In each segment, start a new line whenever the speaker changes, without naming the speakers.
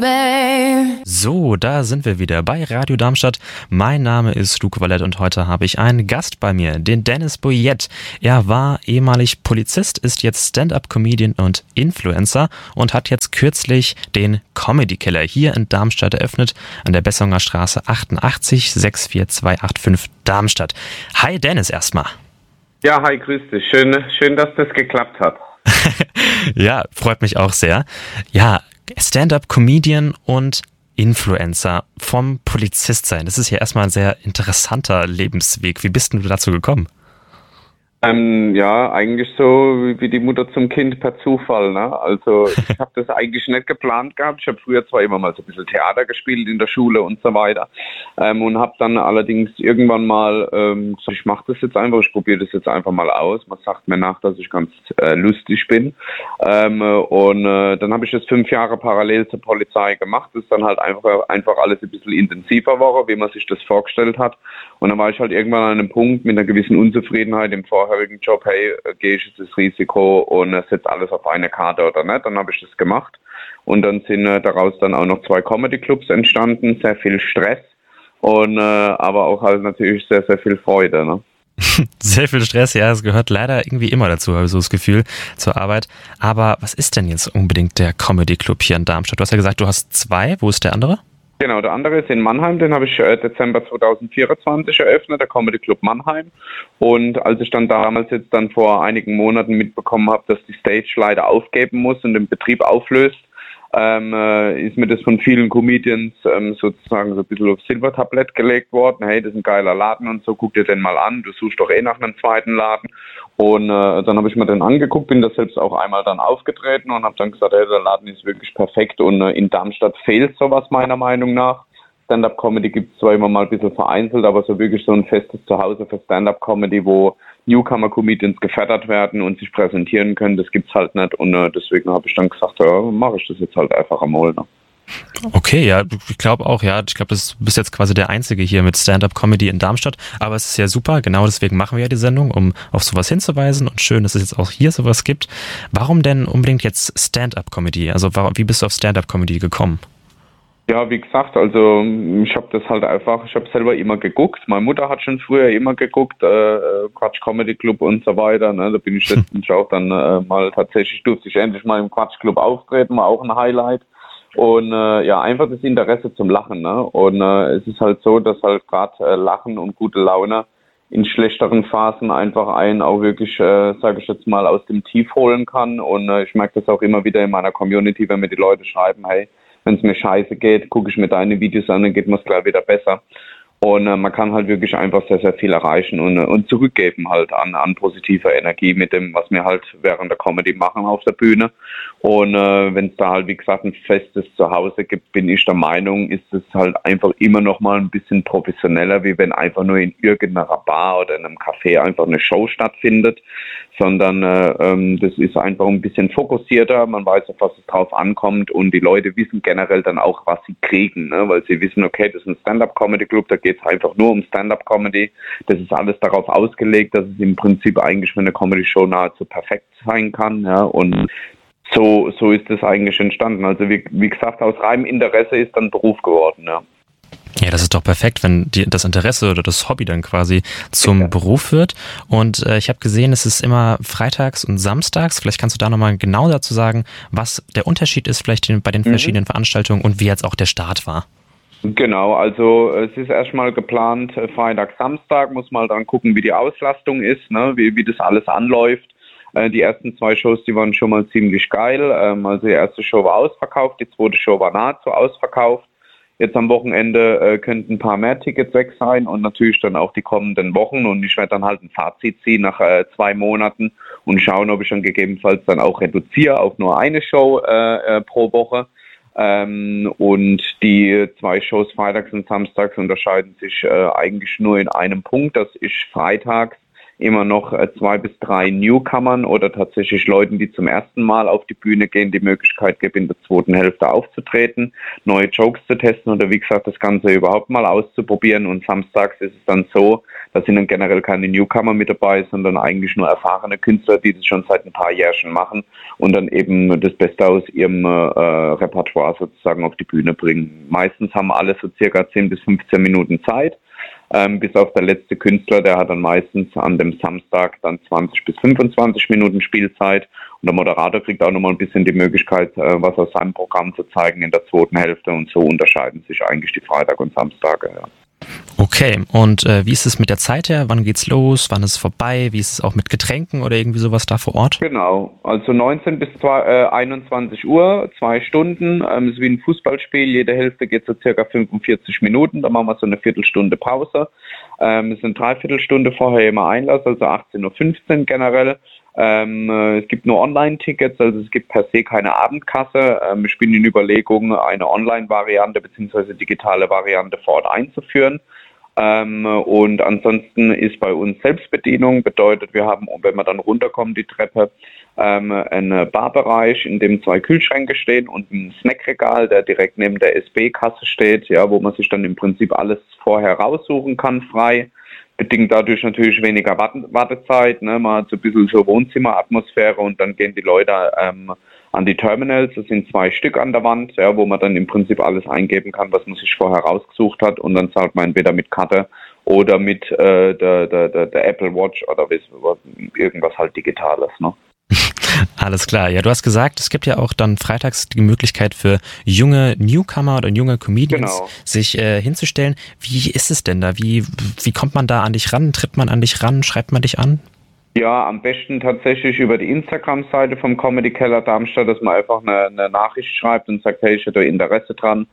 So, da sind wir wieder bei Radio Darmstadt. Mein Name ist Luke Vallett und heute habe ich einen Gast bei mir, den Dennis Boyett. Er war ehemalig Polizist, ist jetzt Stand-up-Comedian und Influencer und hat jetzt kürzlich den Comedy Keller hier in Darmstadt eröffnet, an der Bessonger Straße 88 64285 Darmstadt. Hi Dennis erstmal.
Ja, hi, grüß dich. Schön, dass das geklappt hat.
Ja, freut mich auch sehr. Ja, Stand-up-Comedian und Influencer vom Polizist sein. Das ist ja erstmal ein sehr interessanter Lebensweg. Wie bist du dazu gekommen?
Ja, eigentlich so wie die Mutter zum Kind per Zufall, ne? Also ich habe das eigentlich nicht geplant gehabt. Ich habe früher zwar immer mal so ein bisschen Theater gespielt in der Schule und so weiter und habe dann allerdings irgendwann mal gesagt, ich mache das jetzt einfach, ich probiere das jetzt einfach mal aus. Man sagt mir nach, dass ich ganz lustig bin dann habe ich das 5 Jahre parallel zur Polizei gemacht. Das ist dann halt einfach alles ein bisschen intensiver war, wie man sich das vorgestellt hat. Und dann war ich halt irgendwann an einem Punkt mit einer gewissen Unzufriedenheit im vorherigen Job, hey, gehe ich jetzt das Risiko und setze alles auf eine Karte oder nicht? Dann habe ich das gemacht und dann sind daraus dann auch noch 2 Comedy-Clubs entstanden, sehr viel Stress und aber auch halt natürlich sehr, sehr viel Freude, ne?
Sehr viel Stress, ja, es gehört leider irgendwie immer dazu, habe ich so das Gefühl, zur Arbeit. Aber was ist denn jetzt unbedingt der Comedy Club hier in Darmstadt? Du hast ja gesagt, du hast 2, wo ist der andere?
Genau, der andere ist in Mannheim, den habe ich Dezember 2024 eröffnet, der Comedy Club Mannheim. Und als ich dann damals jetzt dann vor einigen Monaten mitbekommen habe, dass die Stage leider aufgeben muss und den Betrieb auflöst, ist mir das von vielen Comedians sozusagen so ein bisschen aufs Silbertablett gelegt worden. Hey, das ist ein geiler Laden und so, guck dir den mal an, du suchst doch eh nach einem zweiten Laden. Und dann habe ich mir den angeguckt, bin da selbst auch einmal dann aufgetreten und habe dann gesagt, hey, der Laden ist wirklich perfekt und in Darmstadt fehlt sowas meiner Meinung nach. Stand-up-Comedy gibt es zwar immer mal ein bisschen vereinzelt, aber so wirklich so ein festes Zuhause für Stand-up-Comedy, wo Newcomer-Comedians gefördert werden und sich präsentieren können, das gibt's halt nicht. Und deswegen habe ich dann gesagt, ja, mache ich das jetzt halt einfach einmal. Ne?
Okay, ja, ich glaube auch, ja. Ich glaube, du bist jetzt quasi der Einzige hier mit Stand-up-Comedy in Darmstadt. Aber es ist ja super, genau deswegen machen wir ja die Sendung, um auf sowas hinzuweisen. Und schön, dass es jetzt auch hier sowas gibt. Warum denn unbedingt jetzt Stand-up-Comedy? Also wie bist du auf Stand-up-Comedy gekommen?
Ja, wie gesagt, also ich habe das halt einfach, ich habe selber immer geguckt. Meine Mutter hat schon früher immer geguckt, Quatsch Comedy Club und so weiter. Ne? Da bin ich letztens auch dann mal tatsächlich, durfte ich endlich mal im Quatsch Club auftreten, war auch ein Highlight. Und ja, einfach das Interesse zum Lachen. Ne? Und es ist halt so, dass halt gerade Lachen und gute Laune in schlechteren Phasen einfach einen auch wirklich, sage ich jetzt mal, aus dem Tief holen kann. Und ich merke das auch immer wieder in meiner Community, wenn mir die Leute schreiben, hey, wenn es mir scheiße geht, gucke ich mir deine Videos an, dann geht mir es gleich wieder besser. Und man kann halt wirklich einfach sehr, sehr viel erreichen und zurückgeben halt an positiver Energie mit dem, was wir halt während der Comedy machen auf der Bühne. Und wenn es da halt, wie gesagt, ein festes Zuhause gibt, bin ich der Meinung, ist es halt einfach immer noch mal ein bisschen professioneller, wie wenn einfach nur in irgendeiner Bar oder in einem Café einfach eine Show stattfindet, sondern das ist einfach ein bisschen fokussierter, man weiß, auf was es drauf ankommt und die Leute wissen generell dann auch, was sie kriegen, ne? Weil sie wissen, okay, das ist ein Stand-up-Comedy-Club, da geht es einfach nur um Stand-up-Comedy, das ist alles darauf ausgelegt, dass es im Prinzip eigentlich für eine Comedy-Show nahezu perfekt sein kann, ja, und so ist es eigentlich entstanden. Also wie gesagt, aus reinem Interesse ist dann Beruf geworden, ja.
Ja, das ist doch perfekt, wenn das Interesse oder das Hobby dann quasi zum Beruf wird. Und ich habe gesehen, es ist immer freitags und samstags. Vielleicht kannst du da nochmal genau dazu sagen, was der Unterschied ist vielleicht bei den verschiedenen Veranstaltungen und wie jetzt auch der Start war.
Genau, also es ist erstmal geplant, Freitag, Samstag, muss mal dann gucken, wie die Auslastung ist, ne, wie das alles anläuft. Die ersten 2 Shows, die waren schon mal ziemlich geil. Also die erste Show war ausverkauft, die zweite Show war nahezu ausverkauft. Jetzt am Wochenende könnten ein paar mehr Tickets weg sein und natürlich dann auch die kommenden Wochen. Und ich werde dann halt ein Fazit ziehen nach 2 Monaten und schauen, ob ich dann gegebenenfalls dann auch reduziere auf nur eine Show pro Woche. Und die 2 Shows freitags und samstags unterscheiden sich eigentlich nur in einem Punkt. Das ist freitags immer noch 2 bis 3 Newcomern oder tatsächlich Leuten, die zum ersten Mal auf die Bühne gehen, die Möglichkeit gibt, in der zweiten Hälfte aufzutreten, neue Jokes zu testen oder wie gesagt, das Ganze überhaupt mal auszuprobieren. Und samstags ist es dann so, da sind dann generell keine Newcomer mit dabei, sondern eigentlich nur erfahrene Künstler, die das schon seit ein paar Jährchen machen und dann eben das Beste aus ihrem Repertoire sozusagen auf die Bühne bringen. Meistens haben alle so circa 10 bis 15 Minuten Zeit. Bis auf der letzte Künstler, der hat dann meistens an dem Samstag dann 20 bis 25 Minuten Spielzeit und der Moderator kriegt auch nochmal ein bisschen die Möglichkeit, was aus seinem Programm zu zeigen in der zweiten Hälfte und so unterscheiden sich eigentlich die Freitag- und Samstage. Ja.
Okay, und wie ist es mit der Zeit her? Wann geht's los? Wann ist es vorbei? Wie ist es auch mit Getränken oder irgendwie sowas da vor Ort?
Genau, also 19 bis 21 Uhr, 2 Stunden. Es ist wie ein Fußballspiel, jede Hälfte geht so circa 45 Minuten, da machen wir so eine Viertelstunde Pause. Es sind 3/4 Stunde vorher immer Einlass, also 18:15 Uhr generell. Es gibt nur Online-Tickets, also es gibt per se keine Abendkasse. Ich bin in Überlegung, eine Online-Variante bzw. digitale Variante vor Ort einzuführen. Und ansonsten ist bei uns Selbstbedienung, bedeutet, wir haben, wenn wir dann runterkommen, die Treppe, einen Barbereich, in dem 2 Kühlschränke stehen und ein Snackregal, der direkt neben der SB-Kasse steht, ja, wo man sich dann im Prinzip alles vorher raussuchen kann, frei. Bedingt dadurch natürlich weniger Wartezeit, ne? Man hat so ein bisschen so Wohnzimmeratmosphäre und dann gehen die Leute an die Terminals, das sind 2 Stück an der Wand, ja, wo man dann im Prinzip alles eingeben kann, was man sich vorher rausgesucht hat und dann zahlt man entweder mit Karte oder mit der Apple Watch oder irgendwas halt Digitales, ne?
Alles klar. Ja, du hast gesagt, es gibt ja auch dann freitags die Möglichkeit für junge Newcomer oder junge Comedians, sich hinzustellen. Wie ist es denn da? Wie kommt man da an dich ran? Tritt man an dich ran? Schreibt man dich an?
Ja, am besten tatsächlich über die Instagram-Seite vom Comedy Keller Darmstadt, dass man einfach eine Nachricht schreibt und sagt, hey, ich hätte Interesse dran,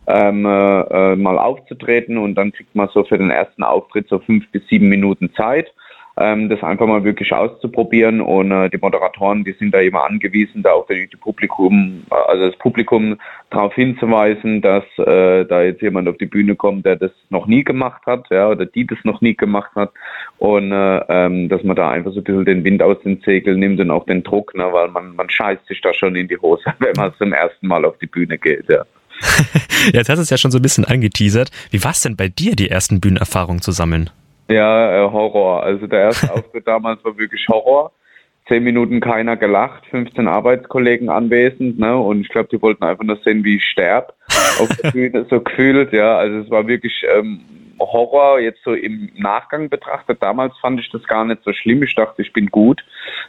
mal aufzutreten und dann kriegt man so für den ersten Auftritt so 5 bis 7 Minuten Zeit. Das einfach mal wirklich auszuprobieren und die Moderatoren, die sind da immer angewiesen, da auch das Publikum darauf hinzuweisen, dass da jetzt jemand auf die Bühne kommt, der das noch nie gemacht hat, ja, oder die das noch nie gemacht hat und dass man da einfach so ein bisschen den Wind aus den Segeln nimmt und auch den Druck, ne, weil man scheißt sich da schon in die Hose, wenn man zum ersten Mal auf die Bühne geht, ja.
Jetzt hast du es ja schon so ein bisschen angeteasert. Wie war es denn bei dir, die ersten Bühnenerfahrungen zu sammeln?
Ja, Horror. Also der erste Auftritt damals war wirklich Horror. 10 Minuten keiner gelacht, 15 Arbeitskollegen anwesend, ne? Und ich glaube, die wollten einfach nur sehen, wie ich sterbe auf der Bühne, so gefühlt, ja. Also es war wirklich Horror, jetzt so im Nachgang betrachtet. Damals fand ich das gar nicht so schlimm. Ich dachte, ich bin gut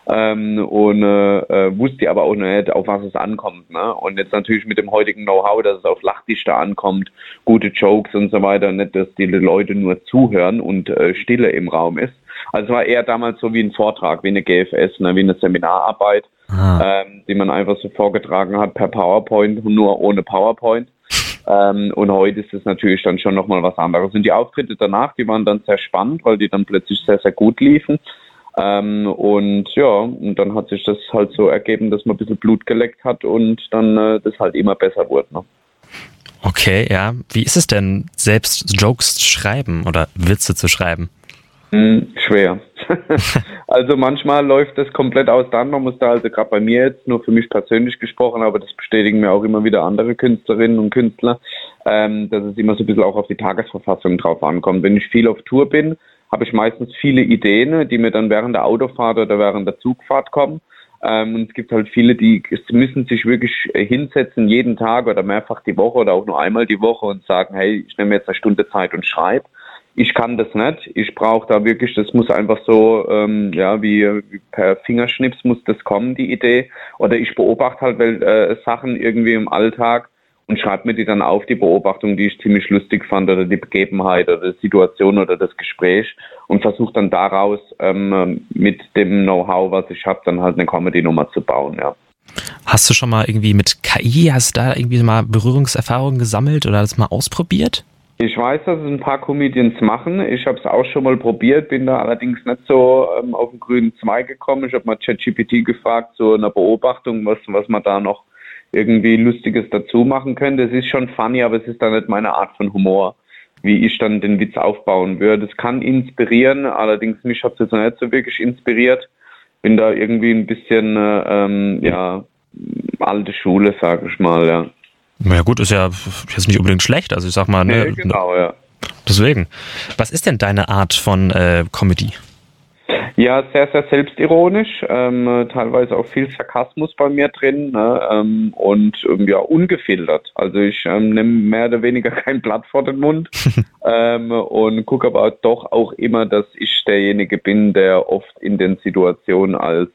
wusste aber auch nicht, auf was es ankommt, ne? Und jetzt natürlich mit dem heutigen Know-how, dass es auf Lachdichte ankommt, gute Jokes und so weiter, nicht, dass die Leute nur zuhören und Stille im Raum ist. Also es war eher damals so wie ein Vortrag, wie eine GFS, ne, wie eine Seminararbeit, die man einfach so vorgetragen hat per PowerPoint, nur ohne PowerPoint. Und heute ist es natürlich dann schon nochmal was anderes. Und die Auftritte danach, die waren dann sehr spannend, weil die dann plötzlich sehr, sehr gut liefen. Und dann hat sich das halt so ergeben, dass man ein bisschen Blut geleckt hat und dann das halt immer besser wurde. Ne?
Okay, ja. Wie ist es denn, selbst Jokes zu schreiben oder Witze zu schreiben?
Schwer. Also manchmal läuft das komplett auseinander. Man muss da also gerade bei mir jetzt, nur für mich persönlich gesprochen, aber das bestätigen mir auch immer wieder andere Künstlerinnen und Künstler, dass es immer so ein bisschen auch auf die Tagesverfassung drauf ankommt. Wenn ich viel auf Tour bin, habe ich meistens viele Ideen, die mir dann während der Autofahrt oder während der Zugfahrt kommen. Und es gibt halt viele, die müssen sich wirklich hinsetzen, jeden Tag oder mehrfach die Woche oder auch nur einmal die Woche und sagen, hey, ich nehme jetzt 1 Stunde Zeit und schreibe. Ich kann das nicht. Ich brauche da wirklich, das muss einfach so, wie per Fingerschnips muss das kommen, die Idee. Oder ich beobachte halt Sachen irgendwie im Alltag und schreibe mir die dann auf, die Beobachtung, die ich ziemlich lustig fand oder die Begebenheit oder die Situation oder das Gespräch und versuche dann daraus mit dem Know-how, was ich habe, dann halt eine Comedy-Nummer zu bauen, ja.
Hast du schon mal irgendwie mit KI, hast du da irgendwie mal Berührungserfahrungen gesammelt oder das mal ausprobiert?
Ich weiß, dass es ein paar Comedians machen. Ich habe es auch schon mal probiert, bin da allerdings nicht so auf den grünen Zweig gekommen. Ich habe mal ChatGPT gefragt, so eine Beobachtung, was man da noch irgendwie Lustiges dazu machen könnte. Es ist schon funny, aber es ist dann nicht meine Art von Humor. wie ich dann den Witz aufbauen würde. Es kann inspirieren, allerdings mich hat es jetzt noch nicht so wirklich inspiriert. Bin da irgendwie ein bisschen, alte Schule, sage ich mal, ja.
Na ja gut, ist ja jetzt nicht unbedingt schlecht, also ich sag mal, ne?
Nee, genau, ja.
Deswegen. Was ist denn deine Art von Comedy?
Ja, sehr, sehr selbstironisch, teilweise auch viel Sarkasmus bei mir drin, ne, und ungefiltert. Also ich nehme mehr oder weniger kein Blatt vor den Mund und gucke aber doch auch immer, dass ich derjenige bin, der oft in den Situationen als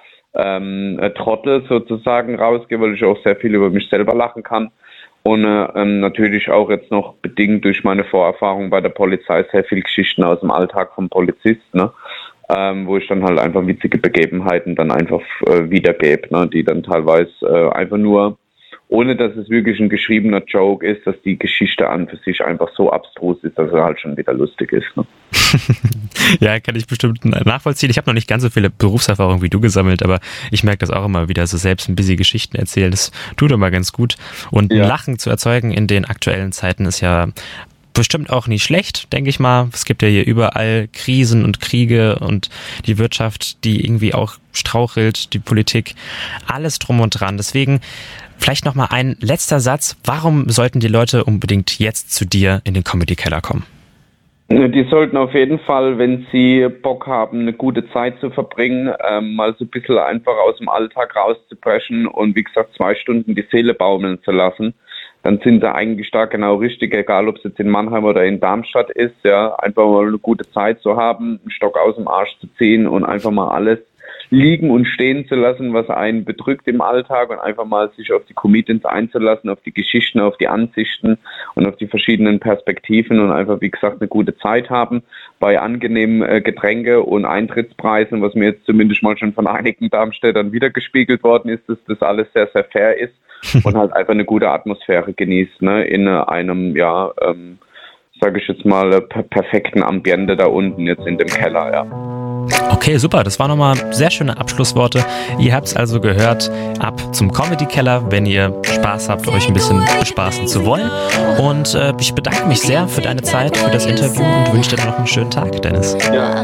Trottel sozusagen rausgehe, weil ich auch sehr viel über mich selber lachen kann. Und natürlich auch jetzt noch bedingt durch meine Vorerfahrung bei der Polizei sehr viel Geschichten aus dem Alltag vom Polizist, ne? Wo ich dann halt einfach witzige Begebenheiten dann einfach wiedergebe, ne? Die dann teilweise einfach nur, ohne dass es wirklich ein geschriebener Joke ist, dass die Geschichte an für sich einfach so abstrus ist, dass er halt schon wieder lustig ist. Ne?
Ja, kann ich bestimmt nachvollziehen. Ich habe noch nicht ganz so viele Berufserfahrungen wie du gesammelt, aber ich merke das auch immer wieder, so selbst ein bisschen Geschichten erzählen, das tut immer ganz gut. Und ein Lachen zu erzeugen in den aktuellen Zeiten ist ja bestimmt auch nicht schlecht, denke ich mal. Es gibt ja hier überall Krisen und Kriege und die Wirtschaft, die irgendwie auch strauchelt, die Politik, alles drum und dran. Deswegen vielleicht nochmal ein letzter Satz. Warum sollten die Leute unbedingt jetzt zu dir in den Comedy-Keller kommen?
Die sollten auf jeden Fall, wenn sie Bock haben, eine gute Zeit zu verbringen, mal so ein bisschen einfach aus dem Alltag rauszubrechen und wie gesagt 2 Stunden die Seele baumeln zu lassen. Dann sind sie eigentlich da genau richtig, egal ob es jetzt in Mannheim oder in Darmstadt ist, ja, einfach mal eine gute Zeit zu haben, einen Stock aus dem Arsch zu ziehen und einfach mal alles liegen und stehen zu lassen, was einen bedrückt im Alltag und einfach mal sich auf die Comedians einzulassen, auf die Geschichten, auf die Ansichten und auf die verschiedenen Perspektiven und einfach, wie gesagt, eine gute Zeit haben bei angenehmen Getränke und Eintrittspreisen, was mir jetzt zumindest mal schon von einigen Darmstädtern wiedergespiegelt worden ist, dass das alles sehr, sehr fair ist und halt einfach eine gute Atmosphäre genießt, ne, in einem, sage ich jetzt mal, perfekten Ambiente da unten jetzt in dem Keller, ja.
Okay, super. Das waren nochmal sehr schöne Abschlussworte. Ihr habt es also gehört, ab zum Comedy-Keller, wenn ihr Spaß habt, euch ein bisschen bespaßen zu wollen. Und ich bedanke mich sehr für deine Zeit, für das Interview und wünsche dir noch einen schönen Tag, Dennis.
Ja,